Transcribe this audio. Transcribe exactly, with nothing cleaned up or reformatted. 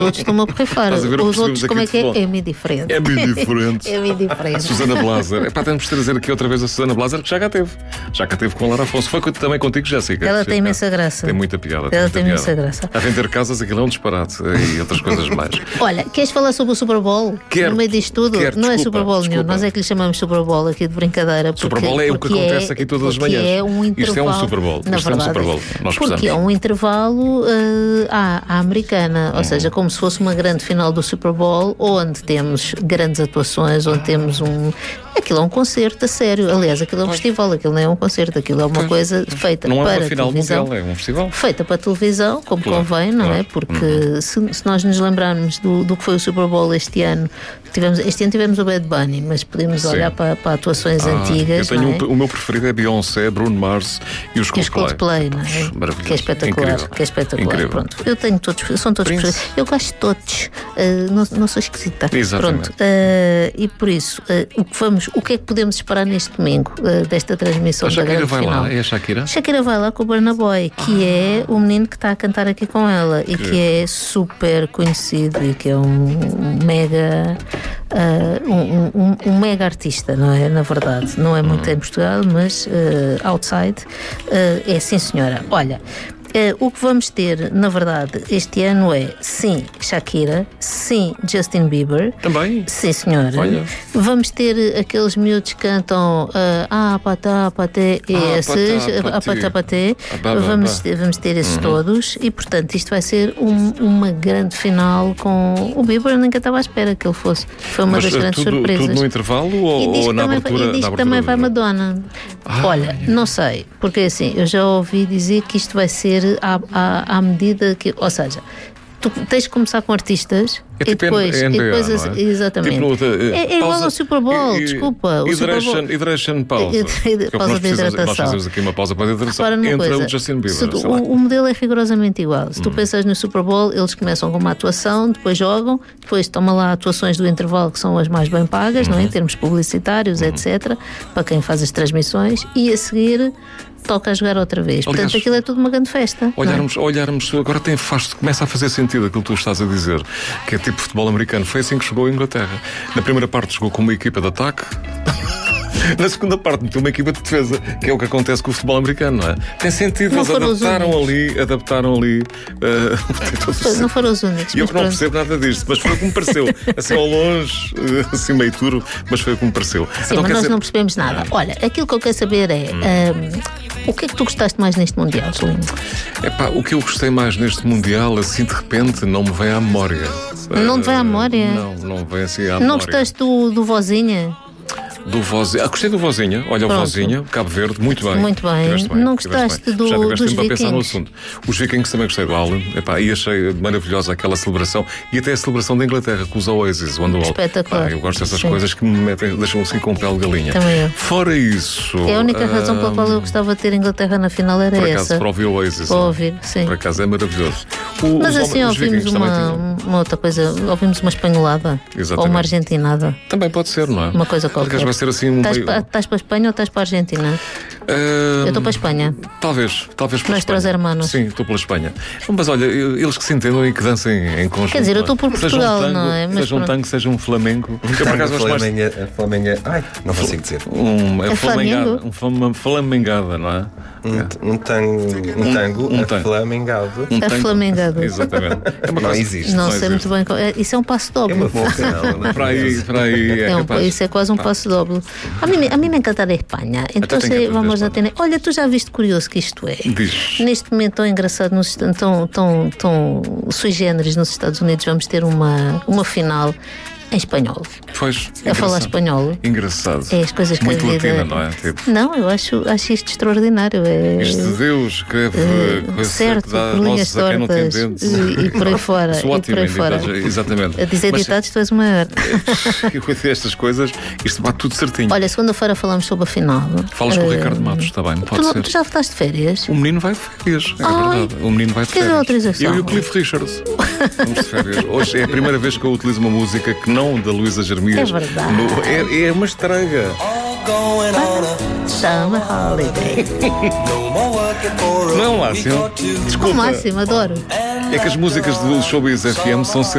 Todos estão-me a borrifar. Estás a ver o que Os outros, percebemos como é aqui que de é? futebol? É-me diferente. É-me diferente. É-me A diferente. Susana Blaser. Epá, temos de trazer aqui outra vez a Susana Blaser, que já cá teve. Já cá teve com a Lara Afonso. Foi também contigo, Jéssica. Ela tem imensa graça. Tem muita piada. Ela muita tem imensa piada. graça. A vender casas, aquilo é um disparate. E outras coisas mais. Olha, queres falar sobre o Super Bowl? Quero, No meio disto tudo? quero, não é desculpa, Super Bowl nenhum. desculpa. Nós é que lhe chamamos Super Bowl aqui de brincadeira. Porque, Super Bowl é o que porque acontece aqui todas as porque manhãs. É um Isto é um intervalo, Super Bowl. Na Isto é um verdade, Super Bowl. Nós porque precisamos. é um intervalo uh, à, à americana. Ou seja, como se fosse uma grande final do Super Bowl, onde temos grandes atuações, onde temos um... Aquilo é um concerto a sério. Aliás, aquilo é um festival, aquilo não é um concerto, aquilo é uma Pois, coisa feita Não é para uma final televisão. mundial, é um festival. Feita para televisão, como Claro, convém, não claro. é? Porque se, se nós nos lembrarmos do, do que foi o Super Bowl este ano, tivemos, este ano tivemos o Bad Bunny, mas podemos Sim. olhar para, para atuações Ah, antigas. eu tenho não é? um- o meu preferido é Beyoncé, Bruno Mars e os E os Coldplay. Coldplay, não é? Maravilhoso. Que é espetacular. Incrível. Que é espetacular. Incrível. Pronto. Eu tenho todos, são todos Prince. preferidos. Eu gosto de todos. Uh, não, não sou esquisita. Exatamente. Pronto. Uh, e por isso, uh, o, que vamos, o que é que podemos esperar neste domingo uh, desta transmissão A da Shakira grande vai final? lá, é a Shakira? Shakira vai lá com o Burna Boy, que é o menino que está a cantar aqui com ela e que é super conhecido e que é um mega uh, um, um- um mega artista, não é? Na verdade, não é muito em Portugal, mas uh, outside uh, é sim, senhora. Olha. Uh, o que vamos ter, na verdade, este ano é sim Shakira, sim Justin Bieber. Também? Sim, senhora. Olha. Vamos ter aqueles miúdos que cantam uh, Ah, patá, paté, Ah, esses, patá, ah, patê. patá, paté. Ah, bah, bah, Vamos, bah. ter- vamos ter esses todos e, portanto, isto vai ser um- uma grande final com o Bieber. Eu nunca estava à espera que ele fosse. Foi uma Mas das eh, grandes tudo, surpresas. tudo no intervalo ou, E diz ou que na também, abertura? vai, e diz na que abertura também do vai jogo? Madonna. Ah, Olha, não sei, porque assim, eu já ouvi dizer que isto vai ser à, à, à medida que. Ou seja, tu tens de começar com artistas É e tipo depois. N B A, e depois não é? Exatamente. Tipo no outro, eh, é, é igual pausa- ao Super Bowl, e- e- desculpa. O Super Bowl. Hydration, hydration pausa. E- e- Que é o que pausa nós de precisamos- Nós hidratação. fazemos aqui uma pausa para a hidratação. Repara numa Entra coisa, o Justin Bieber. se tu- sei lá. o, o modelo é rigorosamente igual. Se tu pensas no Super Bowl, eles começam com uma atuação, depois jogam, depois tomam lá atuações do intervalo que são as mais bem pagas, não é? Em termos publicitários, etcétera, para quem faz as transmissões, e a seguir toca a jogar outra vez. Aliás, Portanto, aquilo é tudo uma grande festa. não é? Olharmos, olharmos, agora tem, faz, começa a fazer sentido aquilo que tu estás a dizer, que é tipo futebol americano. Foi assim que chegou a Inglaterra. Na primeira parte jogou com uma equipa de ataque. Na segunda parte meteu uma equipa de defesa, que é o que acontece com o futebol americano, não é? Tem sentido, Não eles foram os adaptaram únicos. ali, adaptaram ali. uh, tem todo o Pois, não foram os únicos. E eu mas que não pronto. percebo nada disto, mas foi o que me pareceu. Assim ao longe, eh, assim meio turvo, mas foi o que me pareceu. Sim, Então, mas quer nós dizer, não percebemos nada. Olha, aquilo que eu quero saber é hum, o que é que tu gostaste mais neste Mundial, Julinho? epá, o que eu gostei mais neste Mundial, assim de repente, não me vem à memória. Não te vem à Eh, memória? Não, não me vem assim à Não memória. gostaste do, do Vozinha? Do Vozinha. Ah, gostei do Vozinha. Olha, Pronto. o Vozinha, Cabo Verde, muito bem. Muito bem. Tiveste Não tiveste gostaste bem. do- Já tiveste dos tempo a pensar no Vikings? assunto. Os Vikings também gostei do Alan. Epá, e achei maravilhosa aquela celebração. E até a celebração da Inglaterra com os Oasis, o Wonderwall. Espetacular. Pá, eu gosto dessas Sim. coisas que me metem, deixam assim com pele de galinha. Também eu. Fora isso. É a única razão pela ah, qual eu gostava de ter a Inglaterra na final era Por acaso, essa. para ouvir o Oasis. Para não é? ouvir, sim. Por acaso é maravilhoso. O- Mas os, assim os ouvimos Vikings também uma, tinham- uma outra coisa, ouvimos uma espanholada Exatamente. ou uma argentinada, Também pode ser, não é? uma coisa qualquer. Aliás, vai ser assim um Estás meio- pa- estás para a Espanha ou estás para a Argentina? Ah, Eu estou para a Espanha. Talvez, talvez pela Nuestros Espanha. hermanos. Sim, estou pela Espanha. Mas olha, eles que se entendam e que dancem em conjunto. Quer dizer, eu não é? estou por Seja Portugal, um tango, não é? Mas seja um pronto. tango, seja um flamenco. Eu, por acaso, gosto mais. Flamenga, Flamenga. Ai, não consigo dizer. Um, é É flamengada, Flamengo? um flama- flamengada, não é? Um, um tango, um tango um a tango. flamengado. Um A tango- flamengada. Exatamente. É uma Não coisa- existe. Não, não sei existe. muito bem. qual- é- Isso é um passo É doble. uma boa canal, não é? Para aí, para aí é, É um- capaz. isso é quase um passo doble. A mim, a mim me encanta a Espanha. Então tem que aprender vamos a espanhol. ter. Olha, tu já viste curioso que isto é? Diz. Neste momento tão engraçado, nos, tão, tão, tão sui generis nos Estados Unidos, vamos ter uma, uma final em espanhol. Pois, A falar engraçado. espanhol. Engraçado. É as coisas que Muito a vida. latina, não é? Tipo, Não, eu acho, acho isto extraordinário. É... este Deus escreve Eh, coisas certo, que dá por linhas vozes a quem não tem tortas dentes. e, e por aí fora. Sou e ótimo por aí em fora. ditados, exatamente. A dizer Mas, ditados, tu és o maior. eu com estas coisas, isto bate tudo certinho. Olha, segunda-feira falamos sobre a final. Falas com o Eh, Ricardo Matos, está bem, Tu, pode não- ser. tu já votaste de férias? O menino vai de férias, é Ai, verdade. O menino vai de tens a férias. autorização? Eu e o Cliff Richards. Vamos de férias. Hoje é a primeira vez que eu utilizo uma música que não da Luísa Jeremias. É verdade. No- é, é uma estrega. Summer Holiday. Não é um Lácio? O Desculpa. máximo, adoro. É que as músicas do Showbiz F M são sempre